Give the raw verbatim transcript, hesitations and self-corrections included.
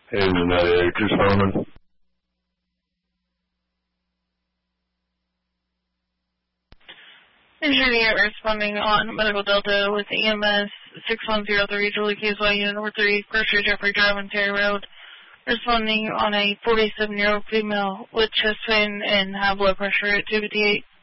Hey, Cincinnati, Chris Harmon. Engineer responding on Medical Delta with E M S six one zero three, Julie K S Y, Unit Number three, Grocery Jeffrey Drive, Ontario Road. Responding on a forty-seven-year-old female with chest pain and high blood pressure at two fifty-eight.